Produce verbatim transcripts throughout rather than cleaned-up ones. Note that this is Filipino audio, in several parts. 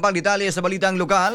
Pang detalye sa balitang lokal.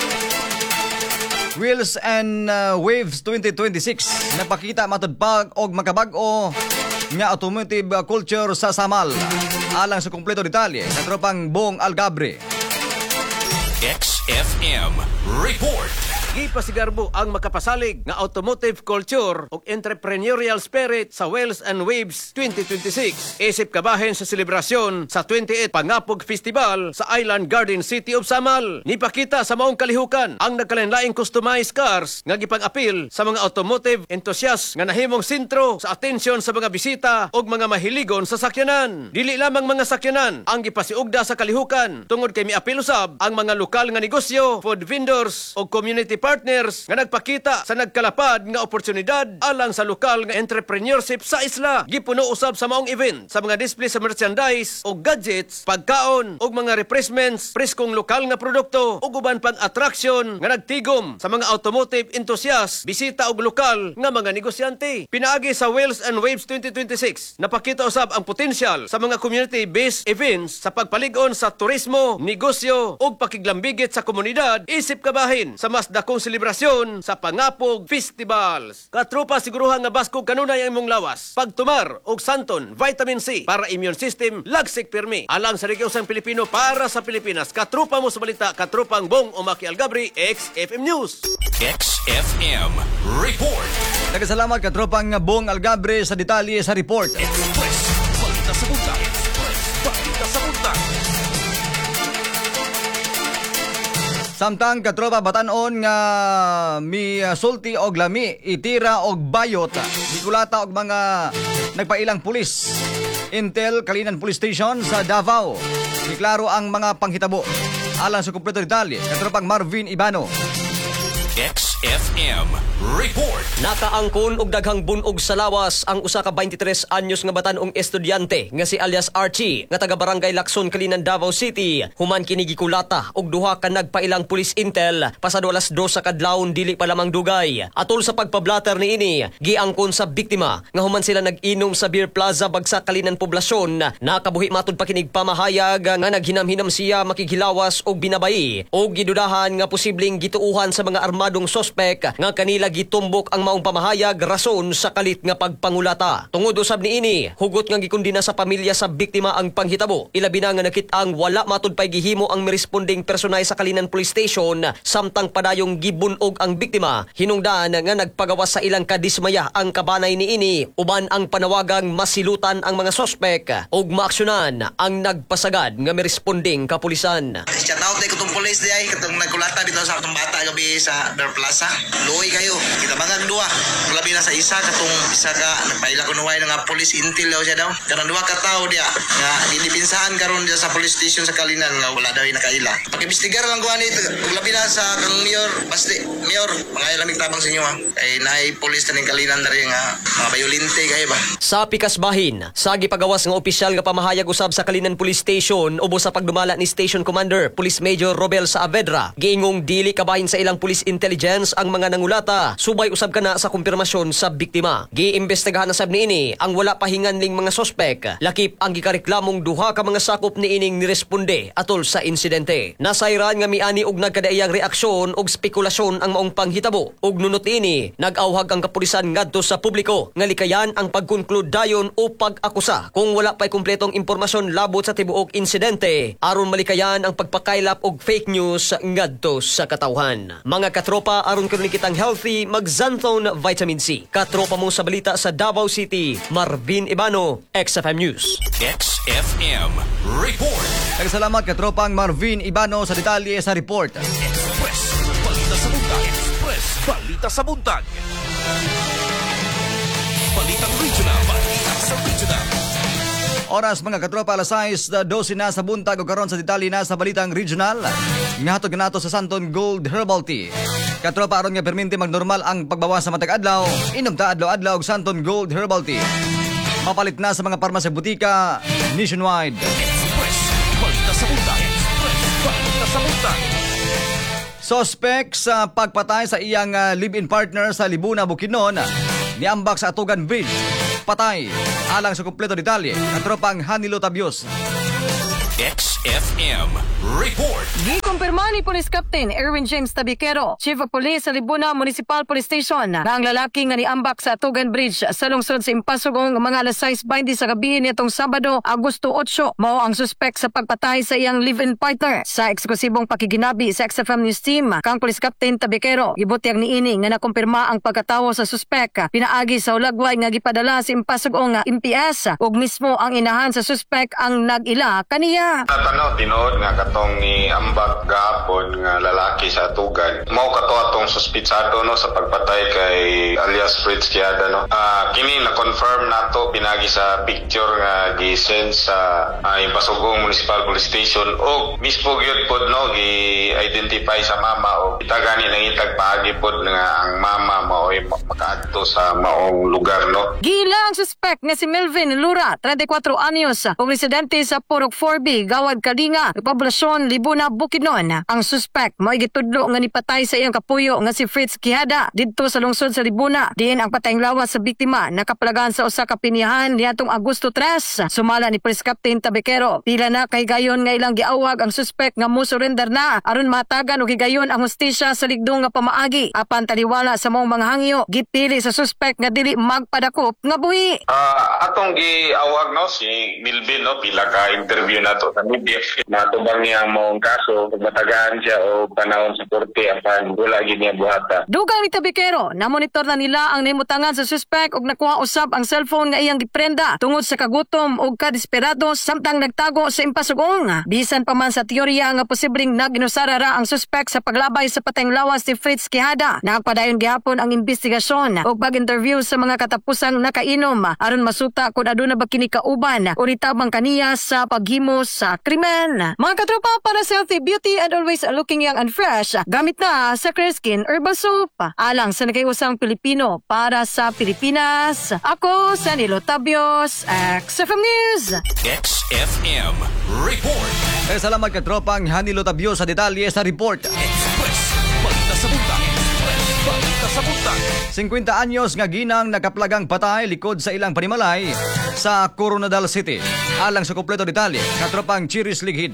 Wheels and uh, Waves twenty twenty-six napakita matudpag og makabag-o nga automotive culture sa Samal. Alang sa kumpleto detalye sa tropang Bong Algabre. X F M Report. Gipasigarbo ang makapasalig nga automotive culture ug entrepreneurial spirit sa Wheels and Waves twenty twenty-six. Isip kabahin sa selebrasyon sa twenty-eighth Pangapog Festival sa Island Garden City of Samal. Nipakita sa maong kalihukan ang nagkalain-laing customized cars nga gipang-apil sa mga automotive enthusiasts nga nahimong sentro sa atensyon sa mga bisita ug mga mahiligon sa sakyanan. Dili lamang mga sakyanan ang gipasiugda sa kalihukan tungod kay miapil usab ang mga lokal nga negosyo, food vendors ug community partners nga nagpakita sa nagkalapad nga oportunidad alang sa lokal nga entrepreneurship sa isla. Gipuno usab sa maong event sa mga display sa merchandise o gadgets, pagkaon ug mga refreshments, preskong lokal nga produkto ug uban pang attraction nga nagtigom sa mga automotive enthusiasts, bisita ug lokal nga mga negosyante. Pinaagi sa Wheels and Waves twenty twenty-six, napakita usab ang potensyal sa mga community-based events sa pagpalig-on sa turismo, negosyo ug pakiglambigit sa komunidad. Isip kabahin sa mas dakong selebrasyon sa Pangapog Festivals. Katropa siguruhan nga baskog kanunay ang imong lawas. Pagtumar og Santon Vitamin C para immune system lagsik pirmi. Alang sa regiyon sang Pilipino para sa Pilipinas. Katropa mo sa balita, katropang Bong Umaki Algabri, X F M News. X F M Report. Nagkasalamat katropang Bong Algabre sa detalye sa report. Express. Balita sa buntag. Express. Balita sa buntag. Samtang katropa batanon nga mi uh, sulti og lami, itira og bayot. Gikulata og mga nagpailang pulis. Intel Kalinan Police Station sa Davao. Diklaro ang mga panghitabo. Alang sa kumpleto detalye, katropang Marvin Ibano. X F M Report. Nakaangkon og daghang bunog sa lawas ang usa ka twenty-tres anyos nga batanong estudyante nga si alias Archie nga taga Barangay Lacson, Kalinan, Davao City. Human kini gikulata og duha ka nagpailang police intel pasado alas dos sa kadlawon dili pa lamang dugay. Atol sa pagpablatter niini, giangkon sa biktima nga human sila nag-inom sa Beer Plaza Bagsak, Kalinan poblasyon. Nakabuhi matud pa kinig pamahayag nga naghinam-hinam siya makighilawas og binabayi og gidudahan nga posibleng gituuhan sa mga armadong sospek nga kanila gitumbok ang maong pamahayag rason sa kalit nga pagpangulata. Tungod usab niini, hugot nga gikundina sa pamilya sa biktima ang panghitabo. Ilabi na nga nakit-ang wala matud pay gihimo ang miresponding personay sa Kalinan Police Station samtang padayong gibunog ang biktima. Hinungdan nga nagpagawas sa ilang kadismaya ang kabanay niini uban ang panawagang masilutan ang mga sospek ug maaksyonan ang nagpasagad nga miresponding kapulisan. Shout out kay kutong police di ay katong nagkulata dito sa atong bata gabi sa Bear Plaza. Luoy kayo. Kita bangang duwa. Labi na sa isa katong isa ka nagpaila kunuway nga police intel daw siya daw. Kanang duwa ka tao dia nga dinipinsaan karon dia sa police station sa Kalinan nga wala daw nakaila. Pakibistigar lang kuan ito. Labi na sa kang mayor, basti mayor, mga ilamig tabang sa inyo ha. Ay naay police taning Kalinan dari nga mga bayolinte kayo ba. Sa pikas bahin, sa gipagawas nga opisyal nga pamahayag usab sa Kalinan Police Station ubos sa pagdumala ni Station Commander Police Major Robel Saavedra, giingong dili kabahin sa ilang police intelligence ang mga nangulata, subay usab kana sa kumpirmasyon sa biktima. Giimbestigahan na sab niini ang wala pahinganling mga sospek. Lakip ang gikareklamong duha ka mga sakop niining niresponde atol sa insidente. Nasayran nga miani og nagkadaiyang reaksyon og spekulasyon ang maong panghitabo. Ug nunot ini, nag-awhag ang kapulisan ngadto sa publiko nga likayan ang pagkonklude dayon o pag-akusa kung wala pay kumpletong impormasyon labot sa tibuok insidente aron malikayan ang pagpakaylap og fake news ngadto sa katawhan. Mga katropa, aron karon kitang healthy, mag-Xanthone Vitamin C. Katropa mo sa balita sa Davao City, Marvin Ibano, X F M News. X F M Report. Nagsalamat katropang Marvin Ibano sa detalye sa report. Express. Balita sa buntag. Express. Balita sa buntag. Balitang regional. Balita sa regional. Oras mga katropa, alas sais, dose na sa buntag o karon sa detalye na sa balitang regional. Ngahatod ka nato sa Santon Gold Herbal Tea. Katropa, aron nga perminti magnormal ang pagbawas sa matag adlaw. Inom ta adlaw-adlaw og Santon Gold Herbal Tea. Mapalit na sa mga parmasya butika nationwide. Express. Balita sa buntag. Express. Balita sa buntag. Suspect sa pagpatay sa iyang uh, live-in partner sa Libuna, Bukidnon, niambak sa Atugan Bridge. Patay. Alang sa kumpleto detalye, katropang Hanilo Tabios. X F M Report. Gikumpirma ni Police Captain Erwin James Tabiquero, Chief of Police sa Libuna Municipal Police Station, na ang lalaki nga niambak sa Tugan Bridge sa lungsod sa Impasugong mga alas sais baynti sa gabi nitong Sabado, Agosto eight, mao ang suspect sa pagpatay sa iyang live-in partner. Sa eksklusibong pakiginabi sa X F M News Team, kang Police Captain Tabiquero gibutyag niini nga nakumpirma ang pagkatawo sa suspect pinaagi sa ulagway nga gipadala sa Impasugong M P S ug mismo ang inahan sa suspect ang nag-ila kaniya. Natanaw tinuod nga katong ni ambak gahapon nga lalaki sa Tugan. Mao kato atong suspitsado no sa pagpatay kay alias Fritz Quiada no. Uh, kini na confirm nato pinagi sa picture nga gi-send sa uh, Impasugong Municipal Police Station og mismo gyud pod no gi-identify sa mama o itagani nang itag paagi pod nga ang mama mao ay makaadto sa maong lugar no. Gila ang suspect nga si Melvin Lura, thirty-four anyos, ug residente sa Purok four B, Gawad Kalinga, Poblasyon Libuna, Bukidnon. Ang suspect mo'y gitudlo nga nipatay sa iyang kapuyo nga si Fritz Quiada didto sa lungsod sa Libuna. Diin ang patayng lawas sa biktima nakapalagan sa usa ka pinihan niadtong Agosto tres. Sumala ni Police Captain Tabiquero, pila na kay gayon nga ilang giawag ang suspect nga mo-surrender na aron matagan og higayon ang hustisya sa ligdong nga pamaagi. Apan taliwala sa mong mga hangyo, gipili sa suspect nga dili magpadakop nga buhi. Uh, atong giawag no si Milvin no pila ka interview nato sa media natubang niya mong kaso matagaan siya o panahon sa korte apan wala gid niya buhata. Dugang ni Tabiquero, namonitor na nila ang nimutangan sa suspect ug nakuha usab ang cellphone nga iyang giprenda tungod sa kagutom ug kadesperado samtang nagtago sa Impasugong. Bisan pa man sa teorya nga posibleng naginusara ra ang suspect sa paglabay sa patayng lawas ni Fritz Quiada, nakapadayon gihapon ang investigasyon ug pag-interview sa mga katapusang nakainom aron masuta kung aduna ba kini kauban o ritabang kaniya sa paghimo sa krimen. Mga katropa, para sa healthy beauty and always looking young and fresh, gamit na sa Clear Skin Herbal Soap. Alang sa nagayusang Pilipino para sa Pilipinas. Ako, Sanilo Tabios, X F M News. X F M Report. Eh, salamat katropang Hanilo Tabio sa detalye sa report. Express. Balita sa bunta. Express. Balita sa bunta. fifty anyos nga ginang nakaplagang patay likod sa ilang panimalay sa Coronadal City. Alang sa kompleto detalye, katropang Chiris Lighid.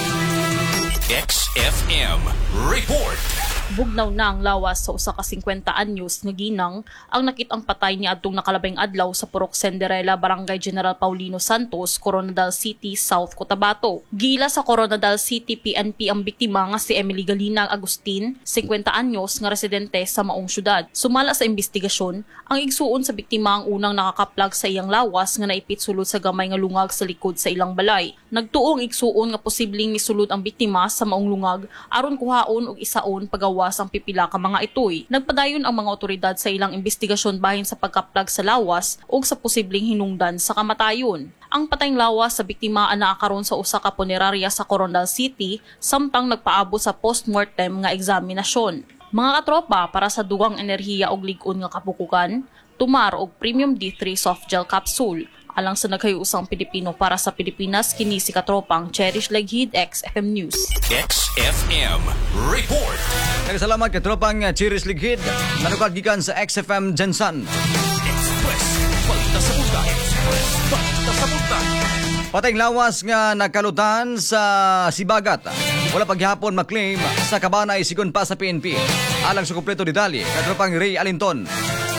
X F M Report. Bugnaw na ang lawas sa usa ka fifty anyos nga ginang ang nakitang patay ni adtong nakalabing adlaw sa Purok Cinderella, Barangay General Paulino Santos, Coronadal City, South Cotabato. Gila sa Coronadal City P N P ang biktima nga si Emily Galinang Agustin, fifty anyos nga residente sa maong syudad. Sumala sa investigasyon, ang igsuon sa biktima ang unang nakakaplag sa iyang lawas nga naipit sulod sa gamay nga lungag sa likod sa ilang balay. Nagtuong igsuon nga posibleng misulod ang biktima sa maong lungag aron kuhaon og isaon pagawas ang pipila ka mga itoy. Nagpadayon ang mga otoridad sa ilang investigasyon bahin sa pagkaplag sa lawas ug sa posibleng hinungdan sa kamatayon. Ang patayng lawas sa biktima anaa karon sa usa ka punerarya sa Coronadal City samtang nagpaabot sa postmortem nga eksaminasyon. Mga katropa, para sa dugang enerhiya og lig-on nga kapukukan, tumar og Premium D three soft gel capsule. Alang sa nagkayusang Pilipino para sa Pilipinas, kini si katropang Cherish Leghid, X F M News. X F M Report. Salamat katropang Chiris Lighid. Nanukad gikan sa X F M Jensen. Express. Balita sa bunta. Express. Balita sa bunta. Patayng lawas nga nakalutan sa Sibagat. Wala paghapon maklaim sa kabanay sigon pa sa P N P. Alang sa kompleto detalye, katropang Ray Alinton.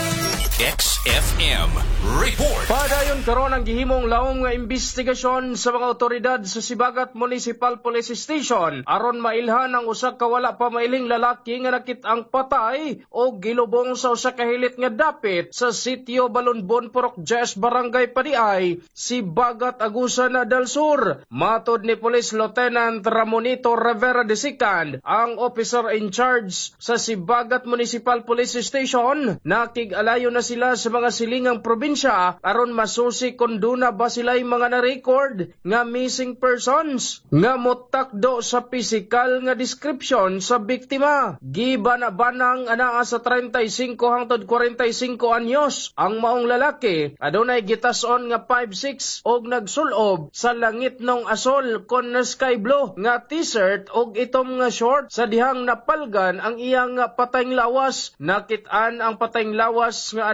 X F M Report. Padayon karon ang gihimong laom nga investigasyon sa mga otoridad sa Sibagat Municipal Police Station aron mailhan ang usa ka wala pa mailing lalaki nga nakit-ang patay o gilubong sa usa ka hilit nga dapit sa sitio Balunbon, Purok Jes, Barangay Padiay, Sibagat, Agusan del Sur. Matod ni Police Lieutenant Ramonito Rivera de Sican, ang officer in charge sa Sibagat Municipal Police Station, nakig-alayo na sila sa mga silingang probinsya aron masusi kung duna ba sila'y mga na-record nga missing persons nga motakdo sa physical nga description sa biktima. Gibana-banang anaa sa thirty-five hangtod forty-five anyos ang maong lalaki, adunay gitason nga five six og nagsulob sa langit nong asol kon na sky blue nga t-shirt og itom nga short. Sa dihang napalgan ang iyang patayng lawas, nakit-an ang patayng lawas nga anaa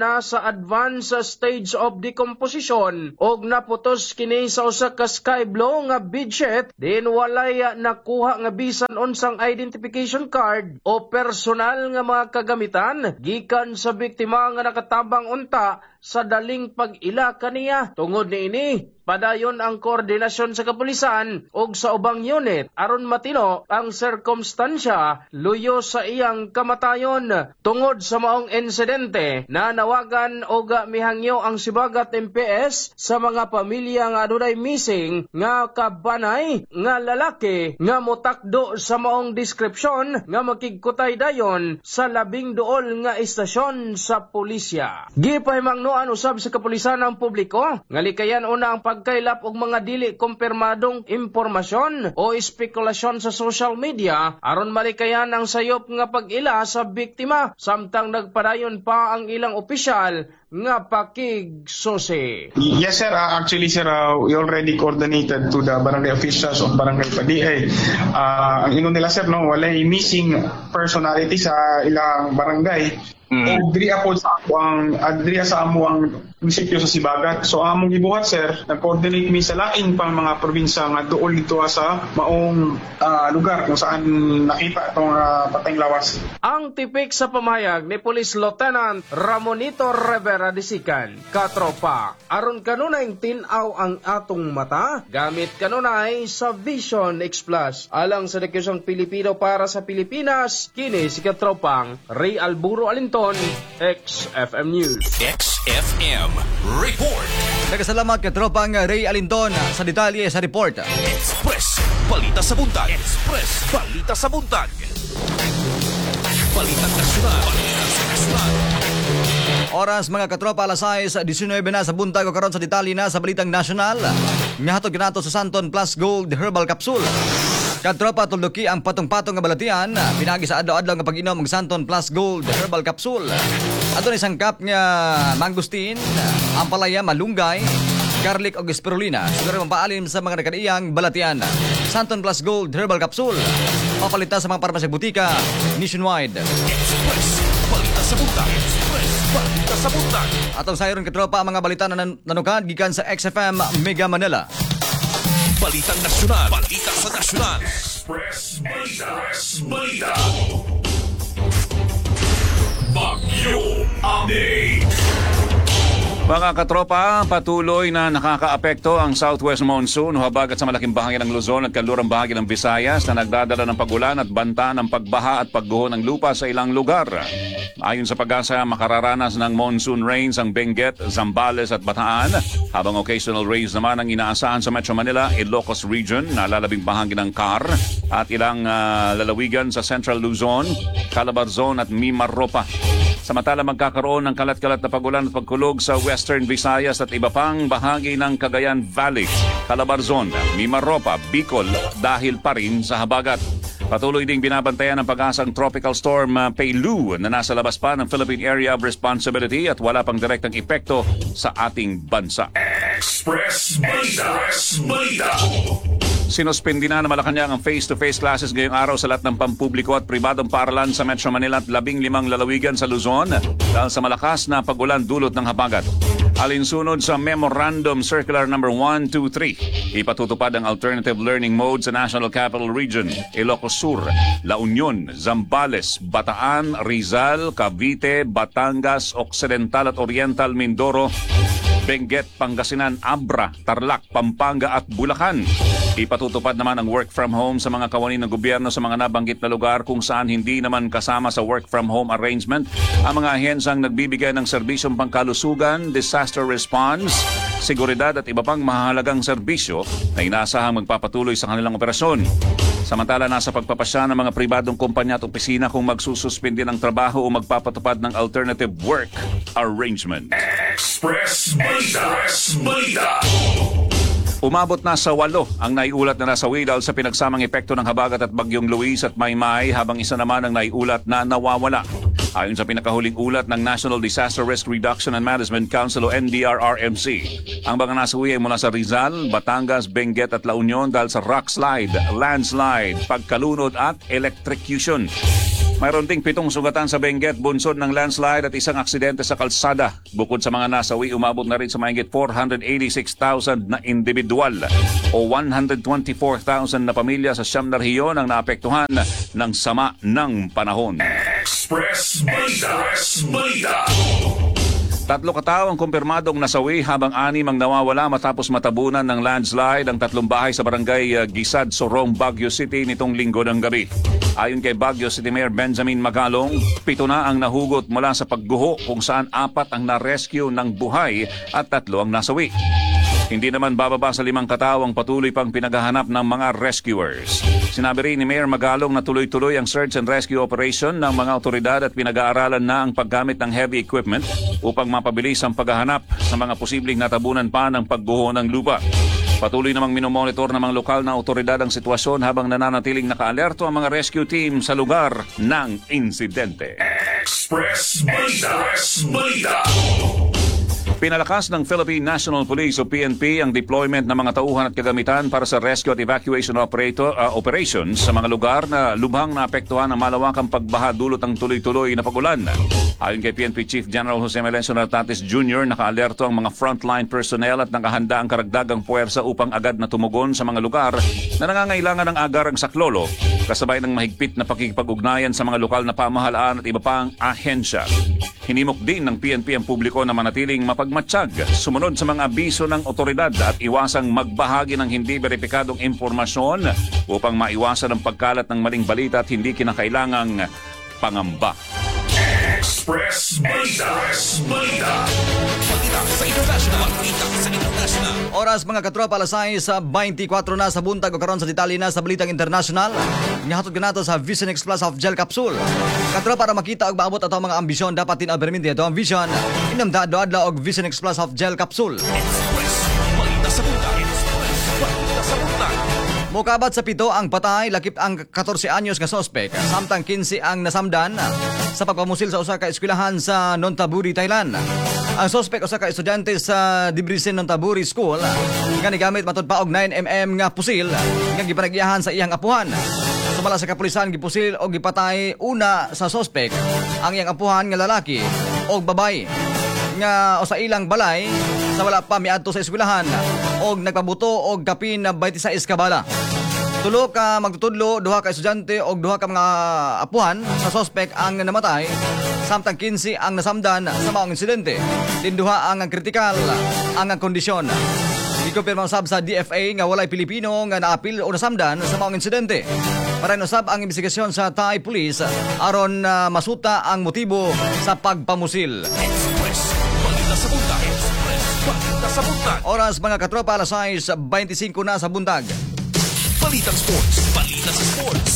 na sa advanced stage of decomposition og naputos kini sa usa ka sky blue nga budget din walay nakuha nga bisan unsang identification card o personal nga mga kagamitan gikan sa biktima nga nakatabang unta sa daling pag-ila kaniya. Tungod niini, padayon ang koordinasyon sa kapulisan ug sa ubang unit aron matino ang sirkumstansya luyo sa iyang kamatayon. Tungod sa maong insidente, nanawagan og mihangyo ang Sibagat M P S sa mga pamilya nga adunay missing nga kabanay nga lalaki nga motakdo sa maong deskripsyon nga makigkutay dayon sa labing duol nga istasyon sa pulisya. Gipahimangno an usab sa kapulisan ng publiko nga likayan una ang pagkailap og mga dili kumpirmadong impormasyon o espekulasyon sa social media aron malikayan ang sayop nga pag-ila sa biktima samtang nagpadayon pa ang ilang opisyal nga pakigsusi. Yes sir, uh, actually sir, uh, we already coordinated to the barangay officials of Barangay Padiay. Uh, ang ingon nila sir, no, walay missing personality sa ilang barangay. Mm. O diri ako sa ang adria sa amo ang munisipyo sa Sibagat. So among gibuhat sir, nag-coordinate mi sa laing pang mga probinsya nga duol dito sa maong uh, lugar kung saan nakita itong uh, patayng lawas. Ang tipik sa pamayag ni Police Lieutenant Ramonito Rivera Disikan, katropa, aron kanunay tinaw ang atong mata, gamit kanunay sa Vision X Plus. Alang sa Dekyosang Pilipino para sa Pilipinas, kini si katropang Ray Alburo Alinton, X F M News. X F M Report. Nagkasalamat katropang Ray Alinton sa detalye sa report. Express Balita sa Buntag. Express Balita sa Buntag. Balitang Nasyonal. Balitang Nasyonal. Oras mga katropa, alas sais, disynuwebe na sa buntag o karon sa detalye na sa Balitang Nasyonal. Ngahatod ginato sa Santon Plus Gold Herbal Capsule. Katropa, tulduki ang patong-patong nga balatian, pinagi sa adlaw-adlaw nga pag-inom ng Santon Plus Gold Herbal Capsule. Ato ni sangkap nga mangustin, ampalaya, malunggay, garlic o spirulina. Siguro mapaalim sa mga nakadiiyang balatian. Santon Plus Gold Herbal Capsule. Papalita sa mga parmasya butika nationwide. Express Balita sa Buntag. Express Balita sa Buntag. Atong sayron katropa ang mga balita na nan- nanukad gikan sa X F M Mega Manila. Balitang Nasyonal. Balita sa Nasyonal. Express Balita. Express Balita. Bagyo Update. Mga katropa, patuloy na nakakaapekto ang southwest monsoon habagat sa malaking bahagi ng Luzon at kanlurang bahagi ng Visayas na nagdadala ng pagulan at banta ng pagbaha at pagguho ng lupa sa ilang lugar. Ayon sa Pag-asa, makararanas ng monsoon rains ang Benguet, Zambales at Bataan, habang occasional rains naman ang inaasahan sa Metro Manila, Ilocos Region na lalabing bahagi ng Car at ilang uh, lalawigan sa Central Luzon, Calabarzon at Mimaropa. Samantala magkakaroon ng kalat-kalat na pagulan at pagkulog sa Western Visayas at iba pang bahagi ng Cagayan Valley, Calabarzon, Mimaropa, Bicol dahil pa rin sa habagat. Patuloy ding binabantayan ng Pag-asang tropical storm uh, Peilu na nasa labas pa ng Philippine Area of Responsibility at wala pang direktang epekto sa ating bansa. Express Balita. Express Balita. Sinuspindi na ng Malacanang ang face-to-face classes ngayong araw sa lahat ng pampubliko at pribadong paaralan sa Metro Manila at labing limang lalawigan sa Luzon dahil sa malakas na pagulan dulot ng habagat. Alinsunod sa Memorandum Circular number one two three, ipatutupad ang alternative learning mode sa National Capital Region, Ilocos Sur, La Union, Zambales, Bataan, Rizal, Cavite, Batangas, Occidental at Oriental Mindoro, Benguet, Pangasinan, Abra, Tarlac, Pampanga at Bulacan. Ipatutupad naman ang work from home sa mga kawani ng gobyerno sa mga nabanggit na lugar kung saan hindi naman kasama sa work from home arrangement ang mga ahensang nagbibigay ng serbisyong pangkalusugan, disaster response, seguridad at iba pang mahalagang serbisyo na inaasahang magpapatuloy sa kanilang operasyon. Samantala, nasa pagpapasya ng mga pribadong kumpanya at opisina kung magsususpindi ng trabaho o magpapatupad ng alternative work arrangement. Express Balita. Express Balita. Umabot na sa walo ang naiulat na nasawi dahil sa pinagsamang epekto ng habagat at bagyong Luis at Maymay habang isa naman ang naiulat na nawawala. Ayon sa pinakahuling ulat ng National Disaster Risk Reduction and Management Council o N D R R M C, ang mga nasawi ay mula sa Rizal, Batangas, Benguet at La Union dahil sa rock slide, landslide, pagkalunod at electrocution. Mayroon ding pitong sugatan sa Benguet, bunsod ng landslide at isang aksidente sa kalsada. Bukod sa mga nasawi, umabot na rin sa mahigit four hundred eighty-six thousand na individual o one hundred twenty-four thousand na pamilya sa siyam na rehiyon ang naapektuhan ng sama ng panahon. Express Balita. Express Balita. Tatlo katao ang kumpirmadong nasawi habang anim ang nawawala matapos matabunan ng landslide ang tatlong bahay sa barangay uh, Gisad, Sorong, Baguio City nitong linggo ng gabi. Ayon kay Baguio City Mayor Benjamin Magalong, pito na ang nahugot mula sa pagguho kung saan apat ang na-rescue ng buhay at tatlo ang nasawi. Hindi naman bababa sa limang katao ang patuloy pang pinaghahanap ng mga rescuers. Sinabi rin ni Mayor Magalong na tuloy-tuloy ang search and rescue operation ng mga otoridad at pinag-aaralan na ang paggamit ng heavy equipment upang mapabilis ang paghahanap sa mga posibleng natabunan pa ng pagguho ng lupa. Patuloy namang minomonitor ng mga lokal na otoridad ang sitwasyon habang nananatiling naka-alerto ang mga rescue team sa lugar ng insidente. Express Balita. Express Balita. Pinalakas ng Philippine National Police o P N P ang deployment ng mga tauhan at kagamitan para sa rescue at evacuation operator, uh, operations sa mga lugar na lubhang naapektuhan ng malawakang pagbaha dulot ng tuloy-tuloy na pagulan. Ayon kay P N P Chief General Jose Melencio Nartates Junior, naka-alerto ang mga frontline personnel at nakahanda ang karagdagang puwersa upang agad na tumugon sa mga lugar na nangangailangan ng agarang saklolo, kasabay ng mahigpit na pakikipag-ugnayan sa mga lokal na pamahalaan at iba pang ahensya. Hinimok din ng P N P ang publiko na manatiling mapagmatsyag, sumunod sa mga abiso ng otoridad at iwasang magbahagi ng hindi beripikadong impormasyon upang maiwasan ang pagkalat ng maling balita at hindi kinakailangang pangamba. Express Balita. Express Balita. Balita sa international. Balita sa international. Oras mga katropa, alas sa twenty-four na sa buntag o karon sa detalye na sa Balitang International. Nihatod ganato sa Vision X Plus of Gel Capsule. Katropa, para makita og maabot ato mga ambisyon, dapat tin-albermin dito ang Vision. Inomda adlaw og Vision X Plus of Gel Capsule. Express Balita sa buntag. Express Balita sa buntag. Mokabat sa pito ang patay, lakip ang fourteen anyos nga sospek, samtang fifteen ang nasamdan sa pagpamusil sa usa ka eskwelahan sa Nontaburi, Thailand. Ang sospek usa ka estudyante sa Debrecen Nontaburi School nga nigamit matud pa og nine millimeter nga pusil nga gipanagyahan sa iyang apuhan. Sumala sa kapulisan, gipusil o gipatay una sa sospek ang iyang apuhan nga lalaki o babay nga o sa ilang balay sa wala pa miadto sa eskwelahan og nagpabuto og kapin na twenty-six ka bala. Tulo ka magtutudlo, duha ka estudyante og duha ka mga apuhan sa sospek ang namatay, samtang fifteen ang nasamdan sa maong insidente. Tinduha ang kritikal ang kondisyon. Ikumpirma sab sa D F A nga walay Pilipino nga naapil o nasamdan sa maong insidente. Para usab ang investigasyon sa Thai Police aron uh, masuta ang motibo sa pagpamusil. Express Balita sa buntag. Express Balita sa buntag. Oras mga katropa, alas twenty-five na sa buntag. Balitang Sports. Balita sa Sports.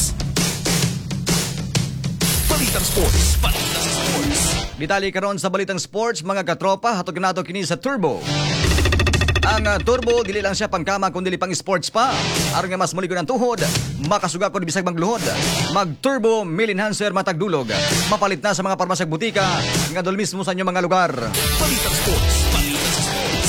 Balitang Sports. Balita sa Sports. Detalye karon sa Balitang Sports mga katropa, hatog nato kini sa Turbo. Ang uh, Turbo dili lang siya pangkama kundi pang sports pa. Aron nga mas muligon ang tuhod, makasuga ko bisag magluhod. Mag Turbo Meal Enhancer matag dulog. Mapalit na sa mga parmasyag butika nga dol mismo sa inyong mga lugar. Balitang Sports. Balita sa Sports.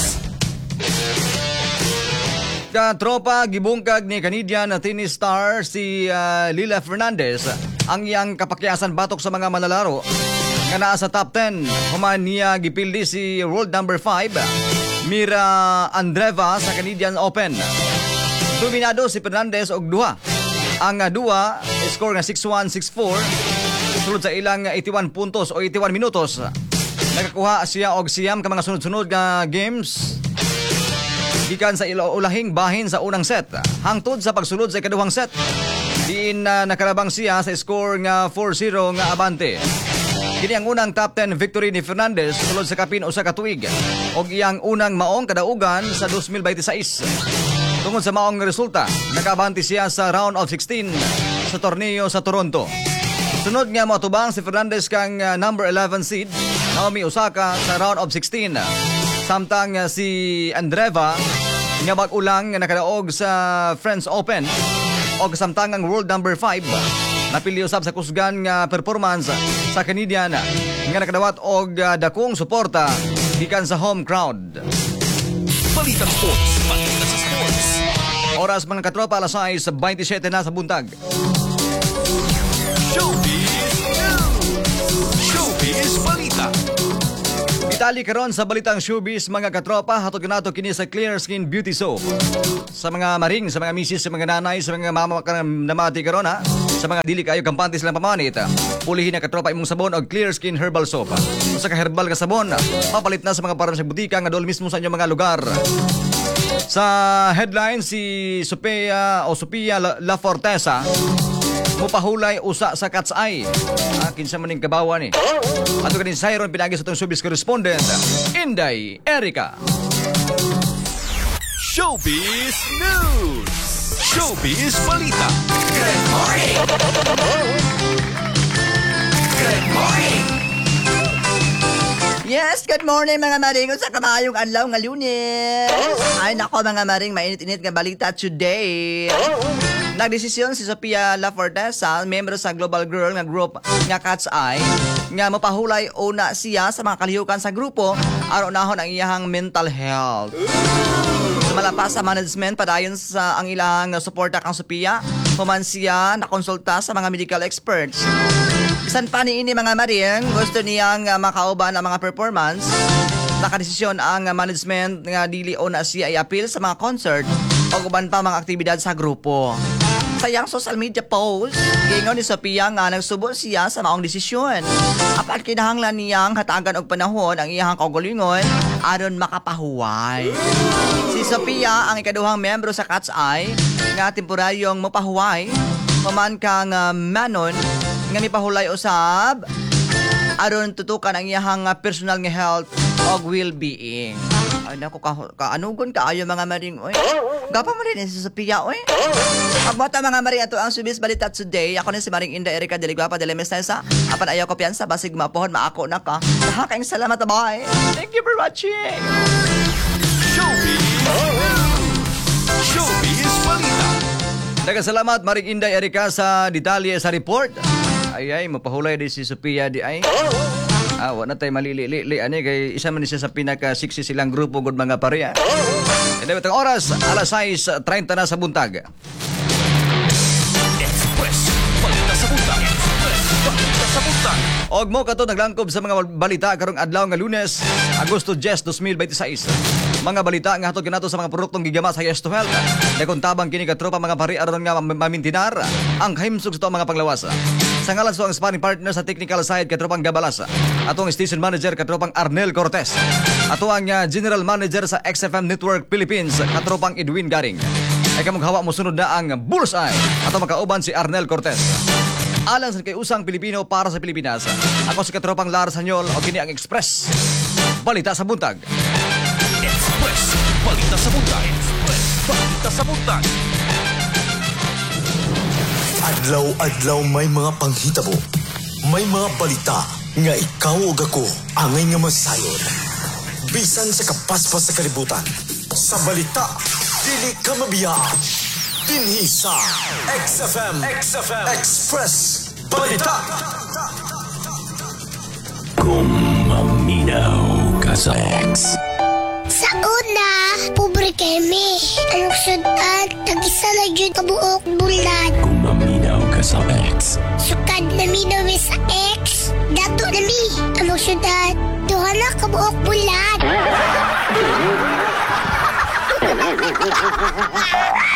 Katropa, gibungkag ni Canadian tennis star si uh, Lila Fernandez ang iyang kapakyasan batok sa mga manlalaro nga naa sa top ten. Human niya gipildi si world number five Mira Andreeva sa Canadian Open. Dominado si Fernandez og duha. Ang uh, duha score nga six one, six four sulod sa ilang eighty-one puntos o eighty-one minutos. Nakakuha siya og siyam ka mga sunod-sunod nga games gikan sa ulahing bahin sa unang set hangtod sa pagsulod sa ikaduhang set. Diin na uh, nakalabang siya sa score nga four zero nga abante. Kini ang unang top ten victory ni Fernandez sulod sa kapin usa ka tuig og iyang unang maong kadaugan sa twenty twenty-six. Tungod sa maong resulta, nakaabante siya sa round of sixteen sa torneo sa Toronto. Sunod nga moatubang si Fernandez kang uh, number eleven seed Naomi Osaka sa round of sixteen. Samtang uh, si Andreeva nga bag-ulang nga nakadaog sa French Open o kasamtangang world number five napili usab sa kusgan nga performance sa Canadian nga nakadawat og uh, dakong suporta gikan sa home crowd. Balitang sports, balita sa sports. Oras mga katropa, alas sais, twenty-seven na sa buntag. Showbiz News. Showbiz Balita. Itali karon sa balitang showbiz mga katropa, hatod kanato kini sa Clear Skin Beauty Soap. Sa mga maring, sa mga misis, sa mga nanay, sa mga mama ka namati karon ha. Sa mga dili kayo kampantes lang pamanit. Pulihin na katropa imong sabon og Clear Skin Herbal Soap. Sa ka herbal ka sabon, mapalit na sa mga paran sa butika nga dol mismo sa inyong mga lugar. Sa headline, si Sophia o Sophia La, La Fortesa mupahulay usa sa Cat's Eye. Ah, kinsa maning kabawa ni. Ato kanin sayron pinagi sa itong showbiz correspondent, Inday Erica. Showbiz News. Showbiz Balita. Good morning. Good morning. Yes, good morning mga maring sa kamayong adlaw nga Lunes. Ay nako mga maring, mainit-init nga balita today. Nagdesisyon si Sophia La Fortesa, membro sa Global Girl nga group nga Cat's Eye, nga mapahulay una siya sa mga kalihukan sa grupo aron nahon ang iyahang mental health. Malapas sa management padayon sa ang ilang suporta kang Sophia, human siya nakonsulta sa mga medical experts. Bisan pa ni ini mga maring, gusto niyang uh, makauban ang mga performance. Nakadesisyon ang uh, management nga dili una siya i-appeal sa mga concert o uban pa mga aktibidad sa grupo. Sa iyang social media post, gingon ni Sophia nga nagsubo siya sa maong desisyon. Apat kinahanglan niyang hatagan og panahon ang iyang kaugalingon aron makapahuway. Si Sophia ang ikaduhang membro sa Cat's Eye nga temporaryong mopahuway, human kang uh, manon nga mipahulay usab aron tutukan ang iyang personal nga health og well-being. Ay nako ka, kaanugon kaayo mga maring oy. Gapa mo rin si Sophia oy. Pagmata mga maring ato ang showbiz balita today. Ako ni si Maring Inday Erica dili Guapa dili Mestesa. Apan ayaw ko piyansa basig mapohon maako na ka. Nakakaing salamat bye. Thank you for watching. Showbiz Showbiz Balita. Nagasalamat Maring Inday Erica sa detalye sa report. Ay ay mapahulay di si Sophia di ay. Ah, wala tayo malili-li ani kay isa man siya sa pinaka-sexy silang grupo gud mga pareha. Ito itong oras, alas sais treinta na sa buntag. Express Balita sa Buntag. Express Balita sa Buntag. Og mo kato naglangkob sa mga balita karong adlaw nga Lunes, Agosto ten, twenty twenty-six. Mga balita nga hatod kanato sa mga produktong gigama sa Yes to Health. Dakon tabang kini ka tropa mga pari aron nga mamintinar ang kahimsog sa to mga panglawas. Sa ngalan sa ang sparring partner sa technical side katropang Gabalas, atong station manager katropang Arnel Cortez, ato ang uh, general manager sa X F M Network Philippines katropang Edwin Garing. Ay kamong hawa mo sunod na ang Bullseye ato makauban si Arnel Cortez. Alang sa kay usang Pilipino para sa Pilipinas. Ako si katropang Lars Hanyol o kini ang Express Balita sa Buntag. Express Balita sa Buntag. Express Balita sa Buntag. Adlaw-adlaw may mga panghitabo. May mga balita nga ikaw o ako angay nga masayon. Bisan sa kapaspas sa kalibutan. Sa balita, dili ka mabiyaan. Dinhi sa X F M, X F M Express Balita. Kung maminaw ka sa X. Sa una, pobre kami. Anong sudan, tag-isa na dyan kabuok bulan. Kung maminaw ka sa X. Sukad na mi na mi sa X. Dato na mi. Anong sudan, duha na kabuok bulan.